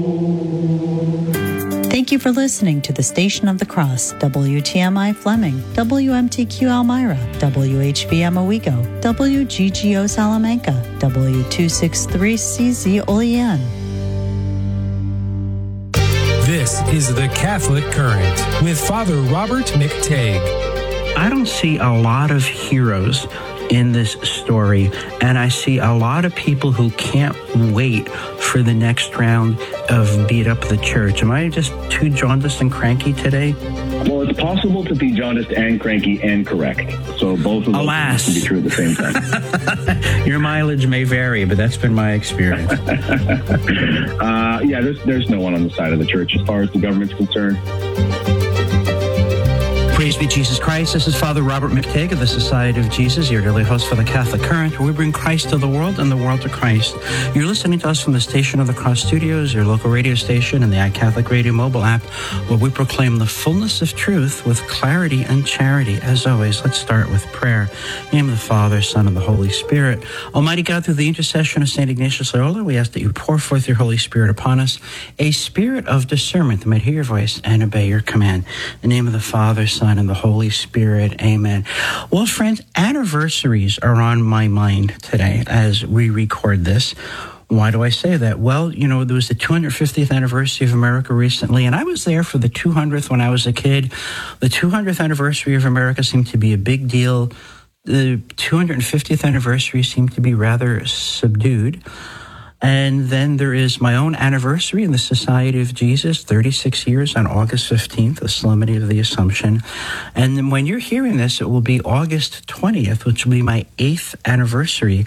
Thank you for listening to the Station of the Cross, WTMI Fleming, WMTQ Elmira, WHBM Owego, WGGO Salamanca, W263CZ Olean. This is the Catholic Current with Father Robert McTague. I don't see a lot of heroes in this story, and I see a lot of people who can't wait for the next round of Beat Up the Church. Am I just too jaundiced and cranky today? Well, it's possible to be jaundiced and cranky and correct. So both of those things can be true at the same time. Your mileage may vary, but that's been my experience. There's no one on the side of the church as far as the government's concerned. Praise be Jesus Christ. This is Father Robert McTague of the Society of Jesus, your daily host for the Catholic Current, where we bring Christ to the world and the world to Christ. You're listening to us from the Station of the Cross Studios, your local radio station, and the iCatholic Radio mobile app, where we proclaim the fullness of truth with clarity and charity. As always, let's start with prayer. In the name of the Father, Son, and the Holy Spirit. Almighty God, through the intercession of St. Ignatius Loyola, we ask that you pour forth your Holy Spirit upon us, a spirit of discernment that might hear your voice and obey your command. In the name of the Father, Son, and the Holy Spirit. Amen. Well, friends, anniversaries are on my mind today as we record this. Why do I say that? Well, there was the 250th anniversary of America recently, and I was there for the 200th when I was a kid. The 200th anniversary of America seemed to be a big deal. The 250th anniversary seemed to be rather subdued. And then there is my own anniversary in the Society of Jesus, 36 years on August 15th, the Solemnity of the Assumption. And then when you're hearing this, it will be August 20th, which will be my 8th anniversary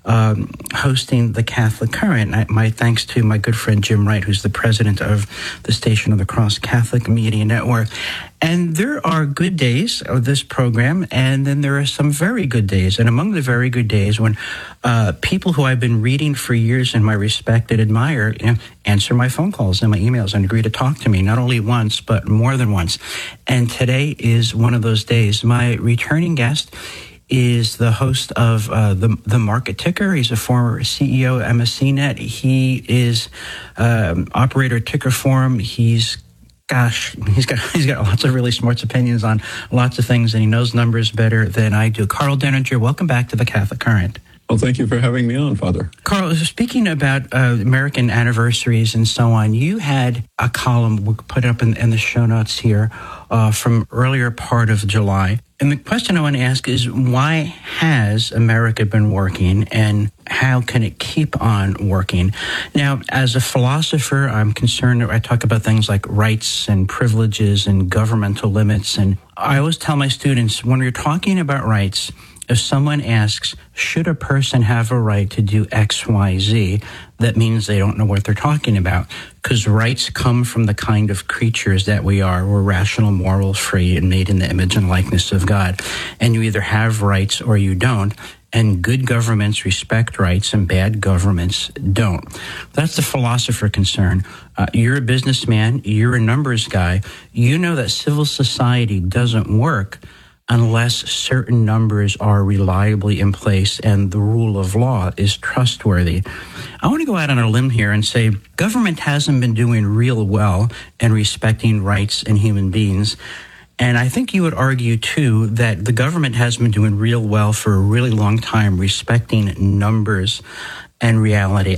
hosting the Catholic Current. My thanks to my good friend Jim Wright, who's the president of the Station of the Cross Catholic Media Network. And there are good days of this program, and then there are some very good days. And among the very good days, when people who I've been reading for years and I respect and admire answer my phone calls and my emails and agree to talk to me, not only once, but more than once. And today is one of those days. My returning guest is the host of the Market Ticker. He's a former CEO of MSCNet. He is operator of Ticker Forum. He's got lots of really smart opinions on lots of things, and he knows numbers better than I do. Karl Denninger, welcome back to the Catholic Current. Well, thank you for having me on, Father. Karl, speaking about American anniversaries and so on, you had a column we put up in the show notes here from earlier part of July. And the question I want to ask is, why has America been working, and how can it keep on working? Now, as a philosopher, I'm concerned. I talk about things like rights and privileges and governmental limits. And I always tell my students, when we're talking about rights, if someone asks, should a person have a right to do X, Y, Z, that means they don't know what they're talking about, because rights come from the kind of creatures that we are. We're rational, moral, free, and made in the image and likeness of God. And you either have rights or you don't. And good governments respect rights and bad governments don't. That's the philosopher concern. You're a businessman. You're a numbers guy. You know that civil society doesn't work unless certain numbers are reliably in place and the rule of law is trustworthy. I want to go out on a limb here and say government hasn't been doing real well in respecting rights and human beings. And I think you would argue, too, that the government has been doing real well for a really long time respecting numbers and reality.